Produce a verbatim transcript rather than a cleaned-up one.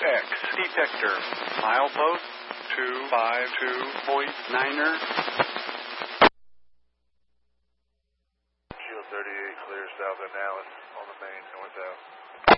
X detector. Milepost two five two point niner. Shield thirty-eight clear south of Allen on the main northbound.